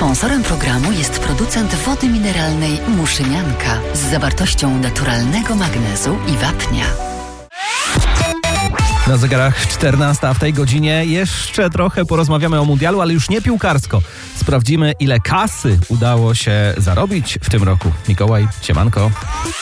Sponsorem programu jest producent wody mineralnej Muszynianka z zawartością naturalnego magnezu i wapnia. Na zegarach 14, a w tej godzinie jeszcze trochę porozmawiamy o mundialu, ale już nie piłkarsko. Sprawdzimy, ile kasy udało się zarobić w tym roku. Mikołaj, siemanko.